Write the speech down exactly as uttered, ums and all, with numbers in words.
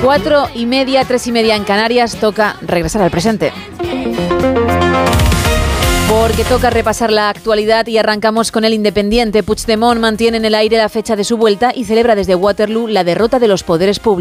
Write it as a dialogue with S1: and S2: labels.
S1: Cuatro y media, tres y media en Canarias, toca regresar al presente. Porque toca repasar la actualidad y arrancamos con El Independiente. Puigdemont mantiene en el aire la fecha de su vuelta y celebra desde Waterloo la derrota de los poderes públicos.